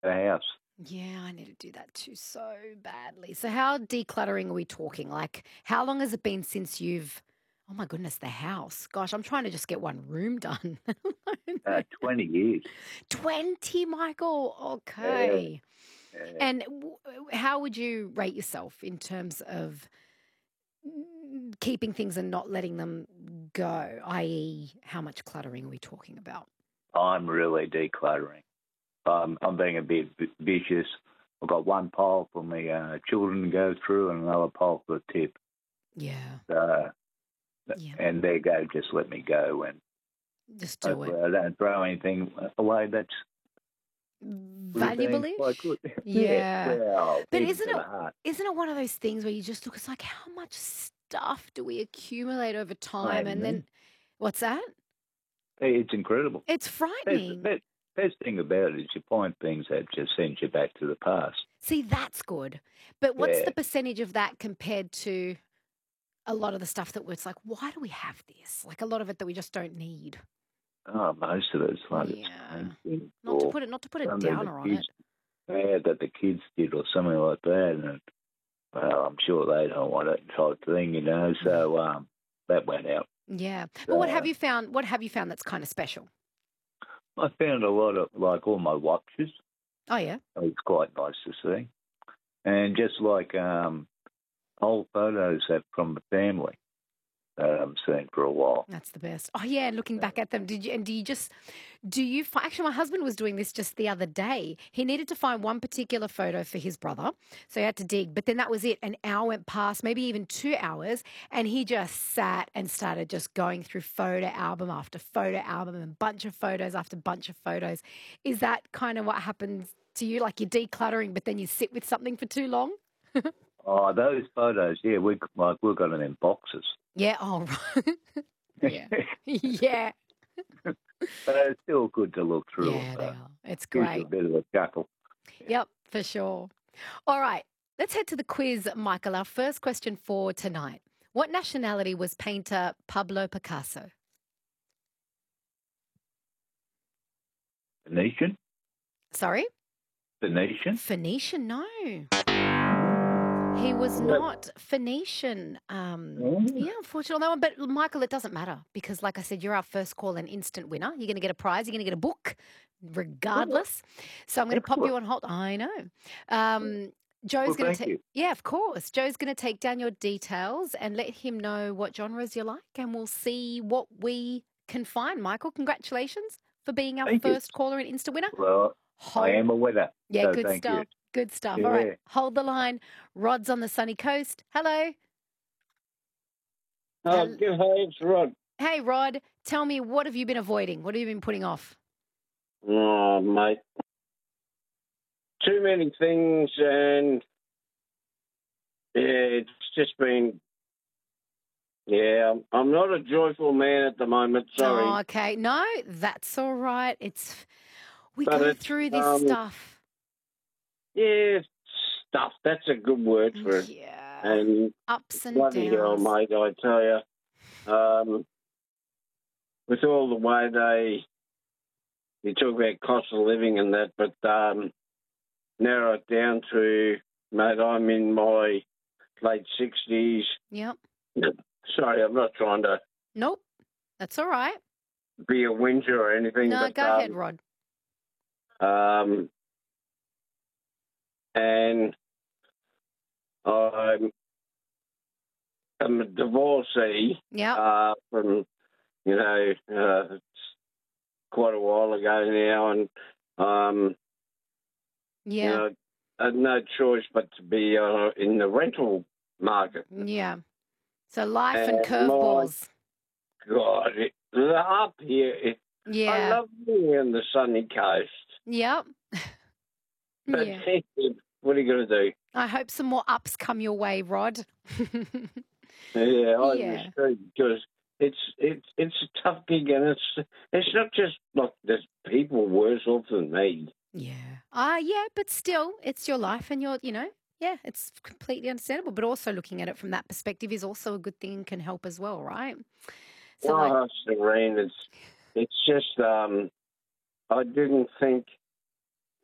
the house. Yeah, I need to do that too so badly. So how decluttering are we talking? Like, how long has it been since you've oh my goodness, the house. Gosh, I'm trying to just get one room done. 20 years. 20, Michael. Yeah, Okay. yeah. And how would you rate yourself in terms of keeping things and not letting them go, i.e., how much cluttering are we talking about? I'm really decluttering. I'm being a bit vicious. I've got one pile for my children to go through and another pile for the tip. Yeah. Uh, Yeah. and there you go, just let me go. And Just do it. hopefully I don't throw anything away that would have been Valuable-ish? quite good. Yeah, Yeah. well, But even to the heart. isn't it one of those things where you just look, it's like how much stuff do we accumulate over time? And And then what's that? it's incredible. It's Best, frightening. best, best thing about it is you find things that just send you back to the past. See, that's good. But what's the Yeah. percentage of that compared to a lot of the stuff that it's like, why do we have this? Like a lot of it that we just don't need. Oh, most of it's like it's Yeah. painting or Not to put a something the downer on kids it. that the kids did or something like that. And well, I'm sure they don't want it type thing, you know. Yeah. So that went out. Yeah. But Uh, what have you found that's kind of special? I found a lot of like all my watches. Oh yeah. It's quite nice to see, and just like old photos that from the family that I haven't seen for a while. That's the best. Oh yeah, and looking back at them, do you actually my husband was doing this just the other day. He needed to find one particular photo for his brother. So he had to dig, but then that was it. An hour went past, maybe even 2 hours, and he just sat and started just going through photo album after photo album and bunch of photos after bunch of photos. Is that kind of what happens to you? Like you're decluttering, but then you sit with something for too long? Oh, those photos, yeah, we've got them in boxes. Yeah, oh right. Yeah. Yeah. But it's still good to look through them. Yeah, they are. It's Gives you a great. bit of a chuckle. Yeah. Yep, for sure. All right, let's head to the quiz, Michael. Our first question for tonight. What nationality was painter Pablo Picasso? Venetian? Sorry? Venetian? Phoenician? No. He was Yeah. not Phoenician. Oh, Yeah, unfortunately on that one. But Michael, it doesn't matter because, like I said, you're our first call and instant winner. You're going to get a prize. You're going to get a book, regardless. So I'm going to pop you excellent. on hold. I know. Joe's Well, going to thank take. you. Yeah, of course. Joe's going to take down your details and let him know what genres you like, and we'll see what we can find. Michael, congratulations for being our Thank you. first caller and instant winner. Well, I Hold. am a winner, Yeah, so good thank you. stuff. Good stuff. All right, Yeah. hold the line. Rod's on the sunny coast. Hello. Oh, Hel- good. Hey, it's Rod. Hey, Rod, tell me, what have you been avoiding? What have you been putting off? Oh, mate. Too many things, and yeah, it's just been. Yeah, I'm not a joyful man at the moment. Oh, Sorry, okay. No, that's all right. We but go it's through this stuff. yeah, stuff. That's a good word for it. Yeah. And Ups and bloody hell, downs. mate, I tell you, with all the way you talk about cost of living and that, but narrow it down to, mate, I'm in my late 60s. Yep. Sorry, I'm not trying to Nope. That's all right. be a whinger or anything, No, but go ahead, Rod. um, and I'm a divorcee Yep. from it's quite a while ago now, and Yeah. I had no choice but to be in the rental market. Yeah. So life and And my curveballs. God, up here, I Yeah. love being on the sunny coast, Yep. but Yeah. what are you going to do? I hope some more ups come your way, Rod. Yeah, I Yeah. understand because it's a tough gig, and it's not just like there's people worse off than me. Yeah. Yeah, but still, it's your life and yeah, it's completely understandable. But also looking at it from that perspective is also a good thing and can help as well, right? So like, Oh, Serene, it's just I didn't think